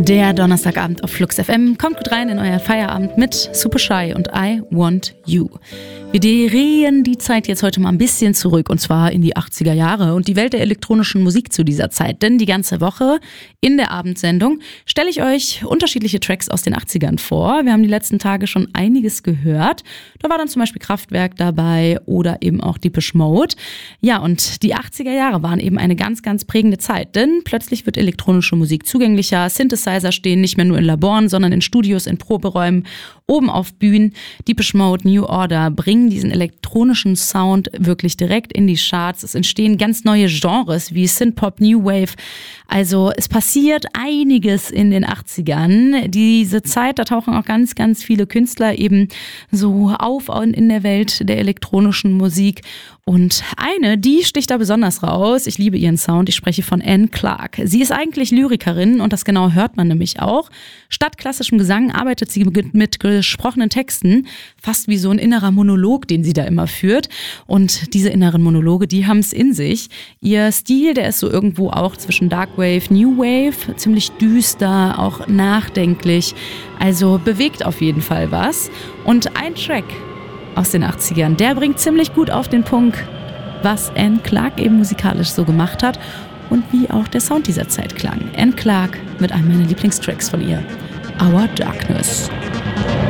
Der Donnerstagabend auf Flux FM kommt gut rein in euer Feierabend mit Super Shy und I Want You. Wir drehen die Zeit jetzt heute mal ein bisschen zurück und zwar in die 80er Jahre und die Welt der elektronischen Musik zu dieser Zeit. Denn die ganze Woche in der Abendsendung stelle ich euch unterschiedliche Tracks aus den 80ern vor. Wir haben die letzten Tage schon einiges gehört. Da war dann zum Beispiel Kraftwerk dabei oder eben auch Depeche Mode. Ja, und die 80er Jahre waren eben eine ganz, ganz prägende Zeit, denn plötzlich wird elektronische Musik zugänglicher. Synthesizer stehen nicht mehr nur in Laboren, sondern in Studios, in Proberäumen, oben auf Bühnen. Depeche Mode, New Order bringen diesen elektronischen Sound wirklich direkt in die Charts. Es entstehen ganz neue Genres wie Synthpop, New Wave. Also es passiert einiges in den 80ern. Diese Zeit, da tauchen auch ganz, ganz viele Künstler eben so auf in der Welt der elektronischen Musik. Und eine, die sticht da besonders raus. Ich liebe ihren Sound. Ich spreche von Anne Clark. Sie ist eigentlich Lyrikerin und das genau hört man nämlich auch. Statt klassischem Gesang arbeitet sie mit gesprochenen Texten, fast wie so ein innerer Monolog, den sie da immer führt. Und diese inneren Monologe, die haben es in sich. Ihr Stil, der ist so irgendwo auch zwischen Dark Wave, New Wave, ziemlich düster, auch nachdenklich. Also bewegt auf jeden Fall was. Und ein Track aus den 80ern, der bringt ziemlich gut auf den Punkt, was Anne Clark eben musikalisch so gemacht hat und wie auch der Sound dieser Zeit klang. Anne Clark mit einem meiner Lieblingstracks von ihr, Our Darkness.